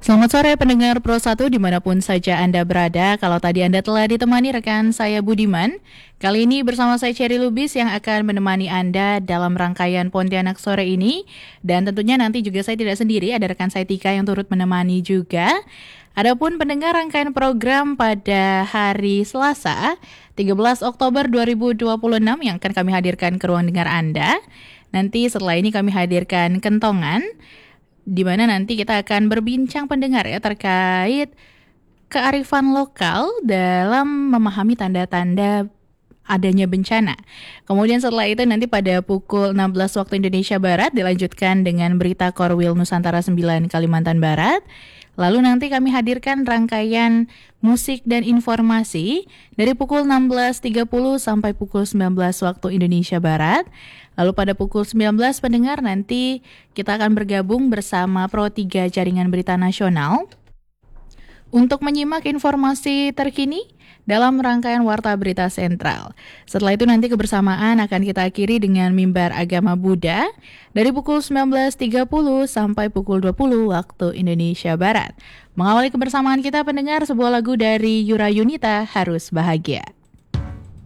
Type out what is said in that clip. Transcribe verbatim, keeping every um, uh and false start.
Selamat sore pendengar Pro satu dimanapun saja Anda berada. Kalau tadi Anda telah ditemani rekan saya Budiman, kali ini bersama saya Cherry Lubis yang akan menemani Anda dalam rangkaian Pontianak sore ini. Dan tentunya nanti juga saya tidak sendiri, ada rekan saya Tika yang turut menemani juga. Adapun pendengar rangkaian program pada hari Selasa, tiga belas Oktober dua ribu dua puluh enam yang akan kami hadirkan ke ruang dengar Anda. Nanti setelah ini kami hadirkan kentongan, di mana nanti kita akan berbincang pendengar ya terkait kearifan lokal dalam memahami tanda-tanda adanya bencana. Kemudian setelah itu nanti pada pukul enam belas waktu Indonesia Barat dilanjutkan dengan berita Korwil Nusantara sembilan Kalimantan Barat. Lalu nanti kami hadirkan rangkaian musik dan informasi dari pukul enam belas tiga puluh sampai pukul sembilan belas waktu Indonesia Barat. Lalu pada pukul sembilan belas pendengar nanti kita akan bergabung bersama Pro tiga Jaringan Berita Nasional untuk menyimak informasi terkini dalam rangkaian Warta Berita Sentral. Setelah itu nanti kebersamaan akan kita akhiri dengan Mimbar Agama Buddha dari pukul sembilan belas tiga puluh sampai pukul dua puluh waktu Indonesia Barat. Mengawali kebersamaan kita pendengar sebuah lagu dari Yura Yunita, Harus Bahagia.